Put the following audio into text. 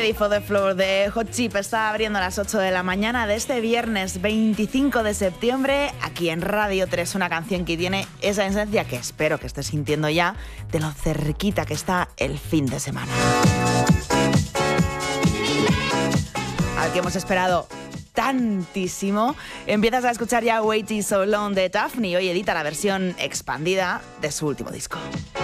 Ready for the Floor de Hot Chip está abriendo a las 8 de la mañana de este viernes 25 de septiembre aquí en Radio 3, una canción que tiene esa esencia que espero que estés sintiendo ya de lo cerquita que está el fin de semana. Al que hemos esperado tantísimo, empiezas a escuchar ya Waiting So Long de Daphne. Hoy edita la versión expandida de su último disco.